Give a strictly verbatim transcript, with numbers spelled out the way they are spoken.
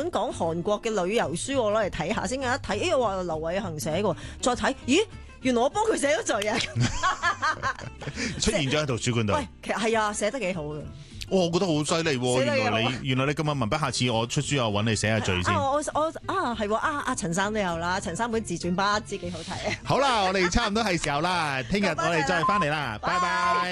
本講韓國嘅旅遊書，我攞嚟睇下先。一睇，誒，話劉偉恒寫嘅，再睇，咦，原來我幫佢寫咗序啊！ 出現咗喺圖書館度。 喂，其實係啊，寫得幾好嘅。 哇，我覺得好犀利喎！原來你原來你咁嘅文筆，下次我出書又揾你寫下序先。 啊，我我啊係喎，啊啊陳生都有啦，陳生本自傳不知幾好睇啊！ 好啦，我哋差唔多係時候啦，聽日我哋再翻嚟啦，拜拜。